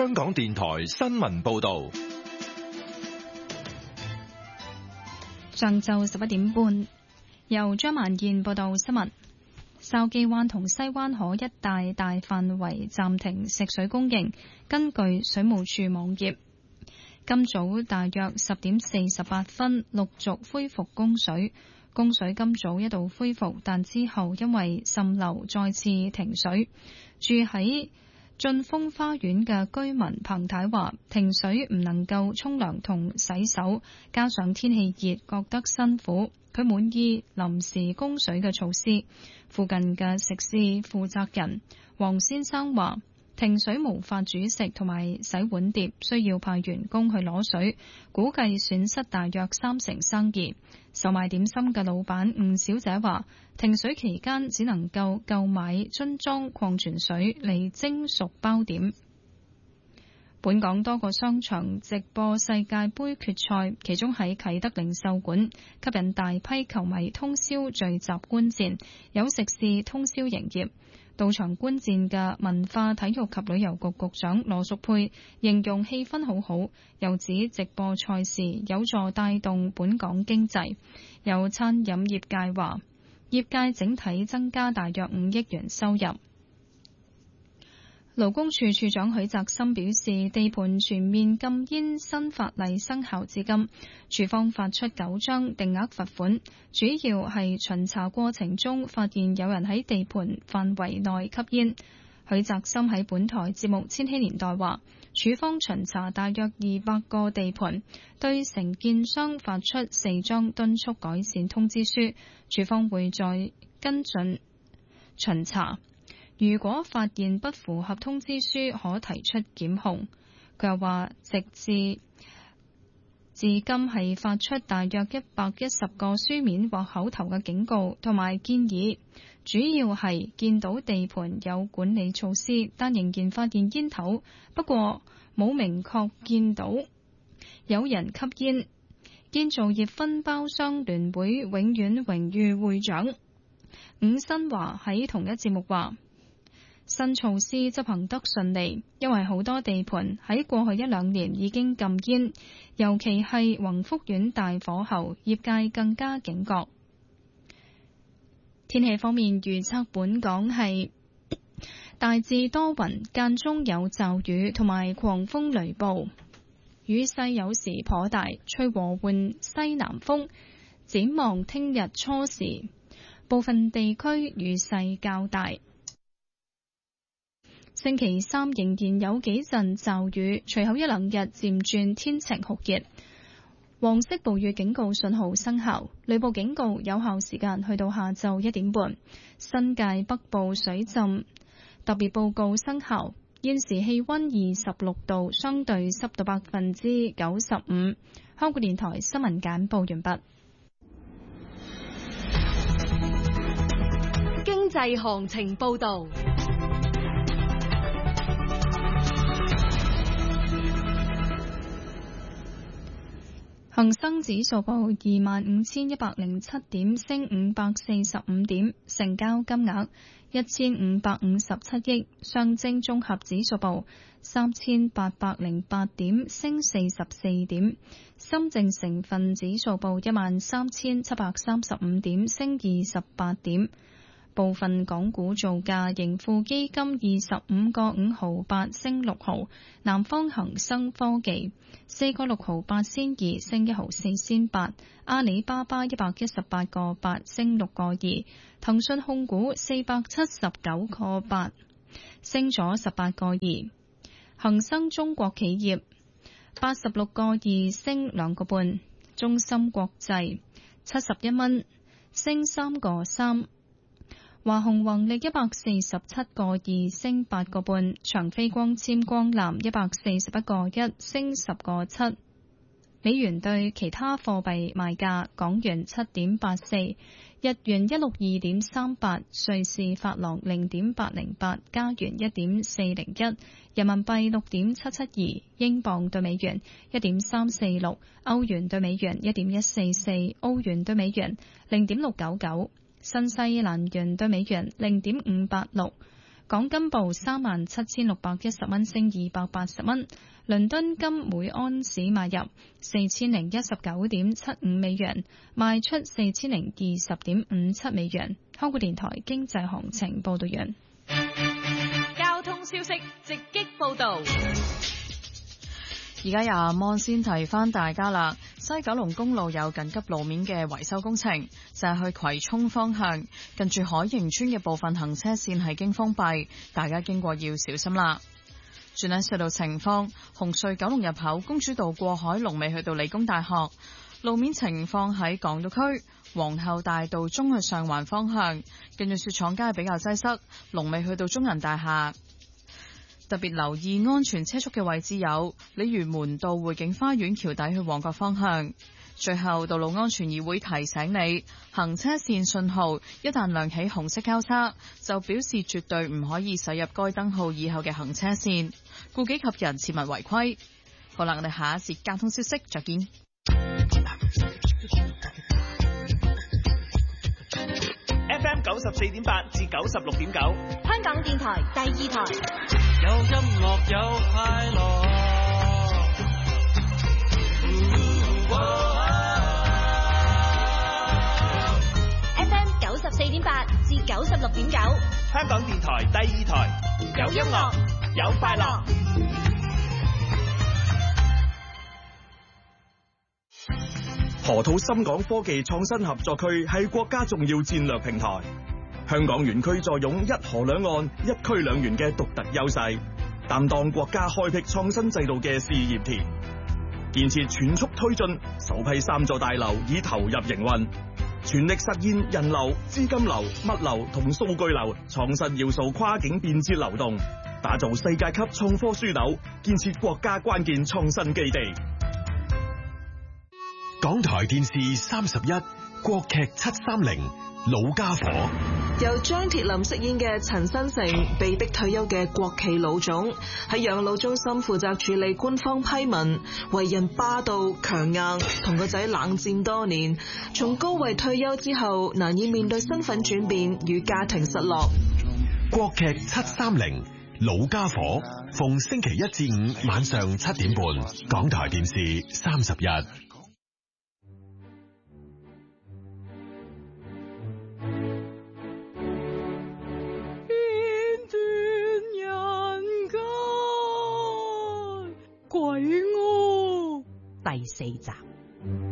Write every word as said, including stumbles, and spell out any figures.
香港電台新聞報道。 上晝十一點半，由張萬燕報道新聞。筲箕灣同西灣河一帶大範圍暫停食水供應。根據水務署網頁，今早大約十點四十八分陸續恢復供水。供水今早一度恢復，但之後因為滲漏再次停水。住喺晉峰花園嘅居民彭太話，停水唔能夠沖涼同洗手，加上天氣熱，覺得辛苦。佢滿意臨時供水嘅措施。附近嘅食肆負責人黃先生話，停水無法煮食同埋洗碗碟，需要派員工去攞水，估計損失大約三成生意。售賣點心嘅老闆吳小姐話，停水期間只能夠購買樽裝礦泉水嚟蒸熟包點。本港多個商場直播世界盃決賽，其中喺啟德零售館吸引大批球迷通宵聚集觀戰，有食肆通宵營業。到場觀戰嘅文化體育及旅遊局局長羅淑佩形容氣氛好好，又指直播賽事有助帶動本港經濟。有餐飲業界話，業界整體增加大約五億元收入。勞工處處長許澤森表示，地盤全面禁煙新法例生效至今，處方發出九張定額罰款，主要係巡查過程中發現有人喺地盤範圍內吸煙。許澤森喺本台節目《千禧年代》話，處方巡查大約二百個地盤，對承建商發出四張敦促改善通知書，處方會再跟進巡查。如果發現不符合通知書，可提出檢控。佢又話，直至至今係發出大約一百一十個書面或口頭嘅警告同埋建議，主要係見到地盤有管理措施，但仍然發現煙頭，不過冇明確見到有人吸煙。建造業分包商聯會永遠榮譽會長伍新華喺同一節目話，新措施執行得順利，因為好多地盤喺過去一兩年已經禁煙，尤其係宏福苑大火後，業界更加警覺。天氣方面預測，本港係大致多雲，間中有驟雨同埋狂風雷暴，雨勢有時頗大，吹和緩西南風。展望聽日初時，部分地區雨勢較大。星期三仍然有幾陣驟雨，隨後一兩日漸轉天晴酷熱。黃色暴雨警告信號生效，雷暴警告有效時間去到下晝一點半。新界北部水浸特別報告生效。現時氣溫二十六度，相對濕度百分之九十五。香港電台新聞簡報完畢。 經濟行情報道。 恒生指數報二萬五千一百零七點，升五百四十五點，成交金額一千五百五十七億。上證綜合指數報三千八百零八點，升四十四點。深證成分指數報一萬三千七百三十五點，升二十八點。部分港股造價，盈富基金二十五個五毫八升六毫，南方恒生科技四個六毫八仙二升一毫四仙八，阿里巴巴一百一十八個八升六個二，騰訊控股四百七十九個八升咗十八個二，恒生中國企業八十六個二升兩個半，中芯國際七十一蚊升三個三。華虹宏力一百四十七個二升八個半，長飛光纖光纜一百四十一個一升十個七。美元對其他貨幣賣價：港元七點八四，日元一六二點三八，瑞士法郎零點八零八，加元一點四零一，人民幣六點七七二，英鎊對美元一點三四六，歐元對美元一點一四四，澳元對美元零點六九九。新西蘭元對美元零點五八六， 港金報三萬七千六百一十蚊，升二百八十蚊。倫敦金每安士買入四千零一十九點七五美元，賣出四千零二十點五七美元。香港電台經濟行情報道完。 交通消息直擊報道。 而家由阿芒先提翻大家啦，西九龍公路有緊急路面嘅維修工程，就係去葵涌方向，近住海盈村嘅部分行車線係經封閉，大家經過要小心啦。轉喺隧道情況，紅隧九龍入口公主道過海龍尾去到理工大學，路面情況喺港島區皇后大道中去上環方向，近住雪廠街比較擠塞，龍尾去到中銀大廈。特別留意安全車速嘅位置有鯉魚門道匯景花園橋底去旺角方向。最後，道路安全議會提醒你，行車線信號一旦亮起紅色交叉，就表示絕對唔可以駛入該燈號以後嘅行車線，顧己及人，切勿違規。好啦，我哋下一節交通消息再見。 F M 九十四點八至九十六點九， 香港電台第二台， 有音樂有快樂。 F M 九十四點八至九十六點九， 香港電台第二台，有音樂有快樂。河套深港科技創新合作區係國家重要戰略平台，香港園區坐擁一河兩岸、一區兩園嘅獨特優勢，擔當國家開闢創新制度嘅事業田，建設全速推進，首批三座大樓已投入營運，全力實現人流、資金流、物流同數據流創新要素跨境便捷流動，打造世界級創科樞紐，建設國家關鍵創新基地。 港台電視三十一國劇七三零老家伙， 由張鐵林飾演嘅陳新成被逼退休嘅國企老總，喺養老中心負責處理官方批文，為人霸道強硬，同個仔冷戰多年，從高位退休之後難以面對身份轉變與家庭失落。 國劇七三零老家伙，逢星期一至五晚上七點半，港台電視三十一。 鬼屋第四集。